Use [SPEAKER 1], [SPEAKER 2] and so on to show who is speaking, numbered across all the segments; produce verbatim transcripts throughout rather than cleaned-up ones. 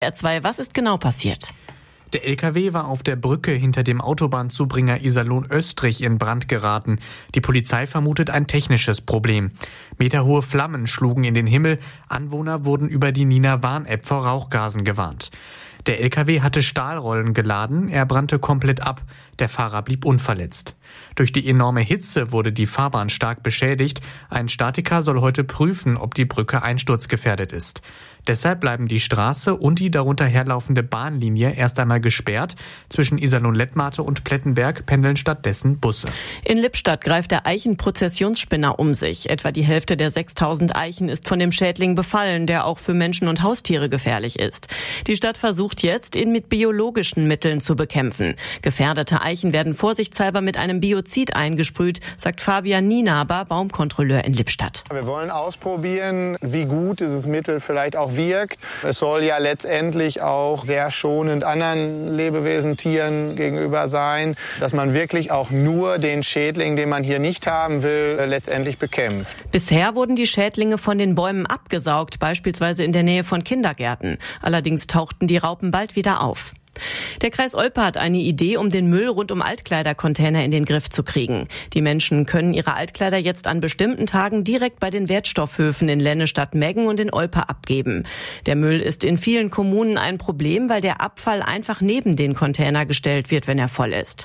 [SPEAKER 1] R zwei, was ist genau passiert?
[SPEAKER 2] Der L K W war auf der Brücke hinter dem Autobahnzubringer Iserlohn-Österreich in Brand geraten. Die Polizei vermutet ein technisches Problem. Meterhohe Flammen schlugen in den Himmel. Anwohner wurden über die Nina Warn-App vor Rauchgasen gewarnt. Der L K W hatte Stahlrollen geladen, er brannte komplett ab. Der Fahrer blieb unverletzt. Durch die enorme Hitze wurde die Fahrbahn stark beschädigt. Ein Statiker soll heute prüfen, ob die Brücke einsturzgefährdet ist. Deshalb bleiben die Straße und die darunter herlaufende Bahnlinie erst einmal gesperrt. Zwischen Iserlohn-Lettmate und Plettenberg pendeln stattdessen Busse.
[SPEAKER 1] In Lippstadt greift der Eichenprozessionsspinner um sich. Etwa die Hälfte der sechstausend Eichen ist von dem Schädling befallen, der auch für Menschen und Haustiere gefährlich ist. Die Stadt versucht jetzt, ihn mit biologischen Mitteln zu bekämpfen. Gefährdete Eichen werden vorsichtshalber mit einem Biozid eingesprüht, sagt Fabian Nienaber, Baumkontrolleur in Lippstadt.
[SPEAKER 3] Wir wollen ausprobieren, wie gut dieses Mittel vielleicht auch wirkt. Es soll ja letztendlich auch sehr schonend anderen Lebewesen, Tieren gegenüber sein, dass man wirklich auch nur den Schädling, den man hier nicht haben will, letztendlich bekämpft.
[SPEAKER 1] Bisher wurden die Schädlinge von den Bäumen abgesaugt, beispielsweise in der Nähe von Kindergärten. Allerdings tauchten die Raupen bald wieder auf. Der Kreis Olpe hat eine Idee, um den Müll rund um Altkleidercontainer in den Griff zu kriegen. Die Menschen können ihre Altkleider jetzt an bestimmten Tagen direkt bei den Wertstoffhöfen in Lennestadt, Meggen und in Olpe abgeben. Der Müll ist in vielen Kommunen ein Problem, weil der Abfall einfach neben den Container gestellt wird, wenn er voll ist.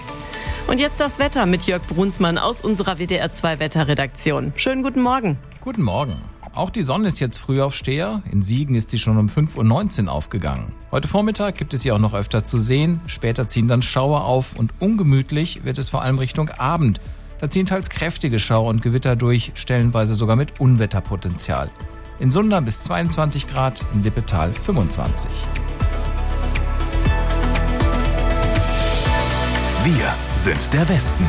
[SPEAKER 1] Und jetzt das Wetter mit Jörg Brunsmann aus unserer W D R zwei Wetterredaktion. Schönen guten Morgen.
[SPEAKER 4] Guten Morgen. Auch die Sonne ist jetzt Frühaufsteher. In Siegen ist sie schon um fünf Uhr neunzehn aufgegangen. Heute Vormittag gibt es sie auch noch öfter zu sehen. Später ziehen dann Schauer auf und ungemütlich wird es vor allem Richtung Abend. Da ziehen teils kräftige Schauer und Gewitter durch, stellenweise sogar mit Unwetterpotenzial. In Sunda bis zweiundzwanzig Grad, in Lippetal fünfundzwanzig.
[SPEAKER 5] Wir sind der Westen.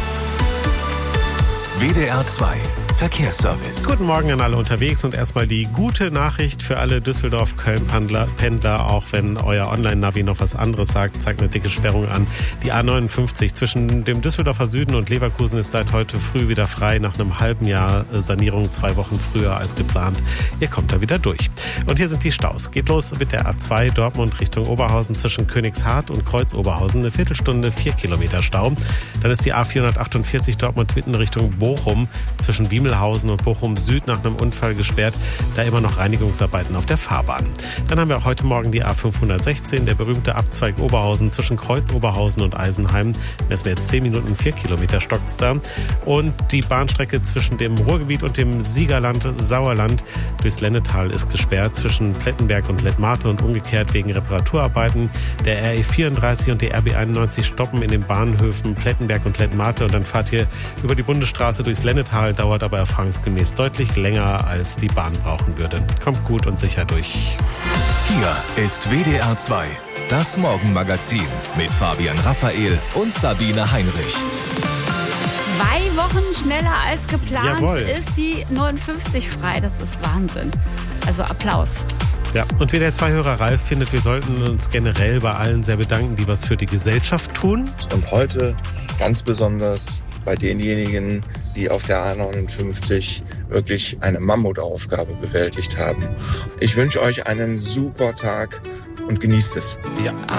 [SPEAKER 5] W D R zwei Verkehrsservice.
[SPEAKER 6] Guten Morgen an alle unterwegs und erstmal die gute Nachricht für alle Düsseldorf-Köln-Pendler, auch wenn euer Online-Navi noch was anderes sagt, zeigt eine dicke Sperrung an. Die A neunundfünfzig zwischen dem Düsseldorfer Süden und Leverkusen ist seit heute früh wieder frei, nach einem halben Jahr Sanierung, zwei Wochen früher als geplant. Ihr kommt da wieder durch. Und hier sind die Staus. Geht los mit der A zwei Dortmund Richtung Oberhausen zwischen Königshardt und Kreuz-Oberhausen. Eine Viertelstunde, vier Kilometer Stau. Dann ist die A vierhundertachtundvierzig Dortmund-Witten Richtung Bochum zwischen Wiemelhausen und Bochum Süd nach einem Unfall gesperrt, da immer noch Reinigungsarbeiten auf der Fahrbahn. Dann haben wir auch heute Morgen die A fünfhundertsechzehn, der berühmte Abzweig Oberhausen zwischen Kreuz Oberhausen und Eisenheim. Messen wir jetzt zehn Minuten, vier Kilometer stockt's da. Und die Bahnstrecke zwischen dem Ruhrgebiet und dem Siegerland Sauerland durchs Lennetal ist gesperrt zwischen Plettenberg und Lettmate und umgekehrt wegen Reparaturarbeiten. Der R E vierunddreißig und die R B einundneunzig stoppen in den Bahnhöfen Plettenberg und Lettmate und dann fahrt ihr über die Bundesstraße durchs Lennetal, dauert aber erfahrungsgemäß deutlich länger, als die Bahn brauchen würde. Kommt gut und sicher durch.
[SPEAKER 5] Hier ist W D R zwei, das Morgenmagazin mit Fabian Raphael und Sabine Heinrich.
[SPEAKER 7] Zwei Wochen schneller als geplant
[SPEAKER 6] Jawohl.
[SPEAKER 7] Ist die neunundfünfzig frei. Das ist Wahnsinn. Also Applaus.
[SPEAKER 6] Ja, und W D R zwei-Hörer Ralf findet, wir sollten uns generell bei allen sehr bedanken, die was für die Gesellschaft tun.
[SPEAKER 8] Und heute ganz besonders bei denjenigen, die auf der A neunundfünfzig wirklich eine Mammutaufgabe bewältigt haben. Ich wünsche euch einen super Tag und genießt es.
[SPEAKER 6] Ja.